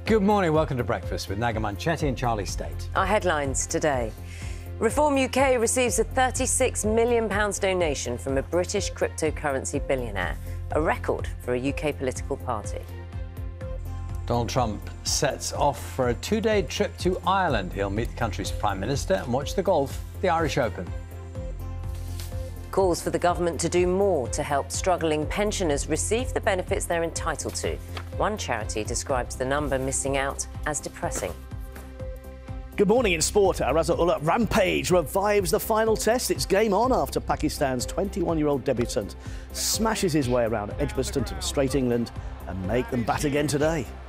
Good morning, welcome to Breakfast with Naga Munchetty and Charlie State. Our headlines today. Reform UK receives a £36 million donation from a British cryptocurrency billionaire, a record for a UK political party. Donald Trump sets off for a two-day trip to Ireland. He'll meet the country's Prime Minister and watch the golf, the Irish Open. Calls for the government to do more to help struggling pensioners receive the benefits they're entitled to. One charity describes the number missing out as depressing. Good morning in sport. Raza-ul Rampage revives the final test. It's game on after Pakistan's 21-year-old debutant smashes his way around Edgbaston to frustrate England and make them bat again today.